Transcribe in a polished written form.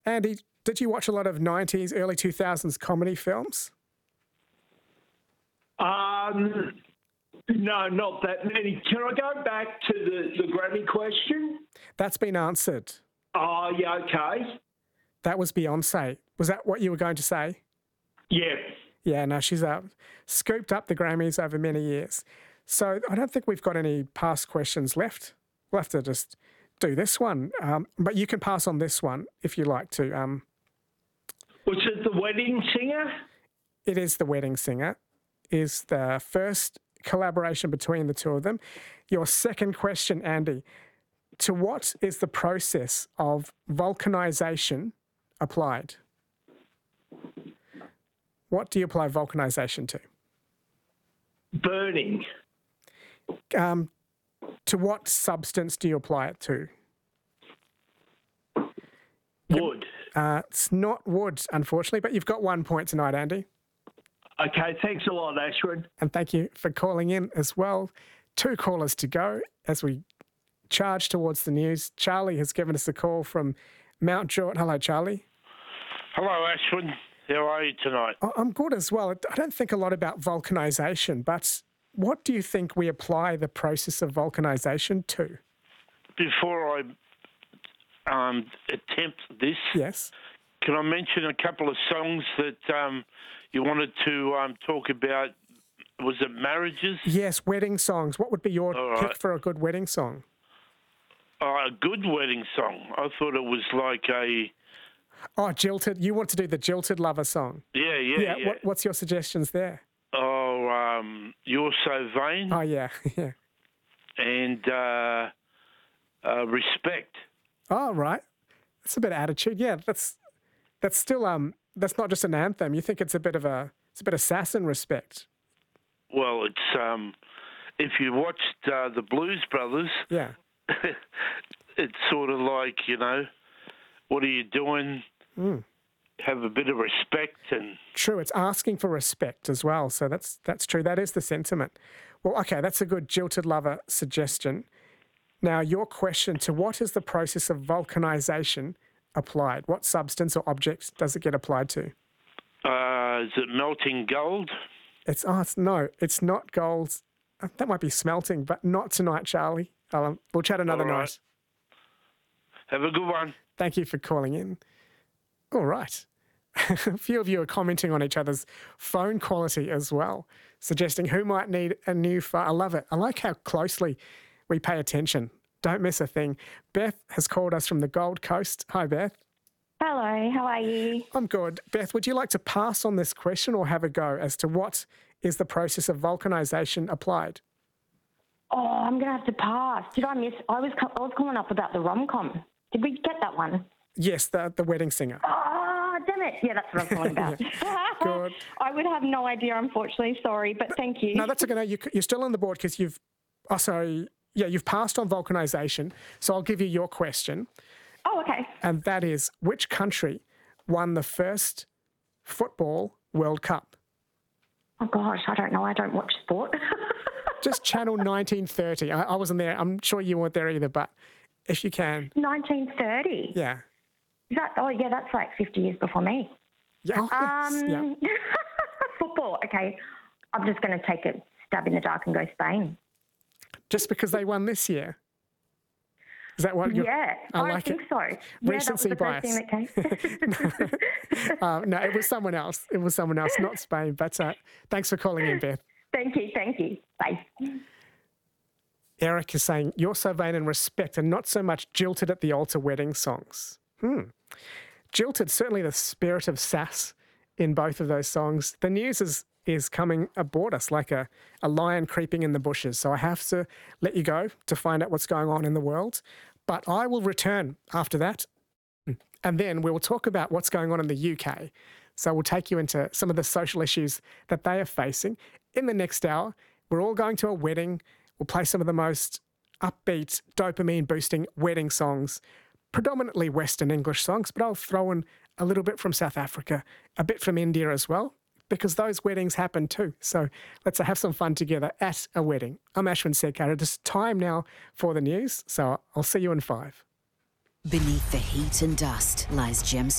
Andy, did you watch a lot of 90s, early 2000s comedy films? No, not that many. Can I go back to the Grammy question? That's been answered. Oh, yeah, okay. That was Beyonce. Was that what you were going to say? Yeah. Yeah, no, she's scooped up the Grammys over many years. So I don't think we've got any past questions left. We'll have to just do this one. But you can pass on this one if you like to. Was it The Wedding Singer? It is The Wedding Singer. Is the first collaboration between the two of them. Your second question, Andy. To what is the process of vulcanization applied? What do you apply vulcanization to? Burning. To what substance do you apply it to? Wood. It's not wood, unfortunately, but you've got 1 point tonight, Andy. Okay, thanks a lot, Ashwin. And thank you for calling in as well. 2 callers to go as we charge towards the news. Charlie has given us a call from Mount Druitt. Hello, Charlie. Hello, Ashwin. How are you tonight? I'm good as well. I don't think a lot about vulcanisation, but what do you think we apply the process of vulcanisation to? Before I attempt this, yes, can I mention a couple of songs that you wanted to talk about? Was it marriages? Yes, wedding songs. What would be your pick for a good wedding song? A good wedding song. I thought it was like a... Oh, Jilted. You want to do the Jilted Lover song? Yeah. What's your suggestions there? Oh, You're So Vain. Oh, yeah. And Respect. Oh, right. That's a bit of attitude. Yeah, that's still that's not just an anthem. You think it's a bit of sass and respect. Well, it's if you watched the Blues Brothers, yeah, it's sort of like, what are you doing? Have a bit of respect and... True, it's asking for respect as well. So that's true. That is the sentiment. Well, okay, that's a good Jilted Lover suggestion. Now, your question, to what is the process of vulcanization applied? What substance or object does it get applied to? Is it melting gold? It's not gold. That might be smelting, but not tonight, Charlie. We'll chat another night. Have a good one. Thank you for calling in. All right. A few of you are commenting on each other's phone quality as well, suggesting who might need a new phone. I love it. I like how closely we pay attention. Don't miss a thing. Beth has called us from the Gold Coast. Hi, Beth. Hello, how are you? I'm good. Beth, would you like to pass on this question or have a go as to what is the process of vulcanization applied? Oh, I'm going to have to pass. Did I miss? I was calling up about the rom-com. Did we get that one? Yes, the Wedding Singer. Oh, damn it. Yeah, that's what I'm calling about. Good. I would have no idea, unfortunately. Sorry, but thank you. No, that's okay. No, you're still on the board because you've passed on vulcanization. So I'll give you your question. Oh, okay. And that is, which country won the first football World Cup? Oh, gosh, I don't know. I don't watch sport. Just channel 1930. I wasn't there. I'm sure you weren't there either, but if you can. 1930? Yeah. Is that? Oh, yeah, that's like 50 years before me. Yeah. Yeah. Football. Okay. I'm just going to take a stab in the dark and go Spain. Just because they won this year? Is that what you're... Yeah, I think so. Recency bias. Yeah, that was the first thing that came. No, it was someone else. It was someone else, not Spain. But thanks for calling in, Beth. Thank you. Bye. Eric is saying, you're so vain and respect and not so much jilted at the altar wedding songs. Jilted, certainly the spirit of sass in both of those songs. The news is coming aboard us like a lion creeping in the bushes. So I have to let you go to find out what's going on in the world. But I will return after that. And then we will talk about what's going on in the UK. So we'll take you into some of the social issues that they are facing. In the next hour, we're all going to a wedding. We'll play some of the most upbeat, dopamine-boosting wedding songs, predominantly Western English songs, but I'll throw in a little bit from South Africa, a bit from India as well, because those weddings happen too. So let's have some fun together at a wedding. I'm Ashwin Sekar. It is time now for the news, so I'll see you in 5. Beneath the heat and dust lies Gemstone